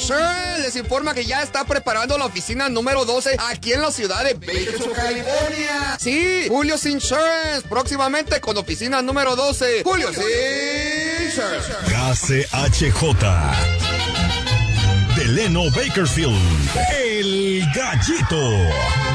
Insurance les informa que ya está preparando la oficina número 12 aquí en la ciudad de Bakersfield, California. Sí, Julio's Insurance, próximamente con oficina número 12. Julio's Insurance. KCHJ Delano Bakersfield, El Gallito.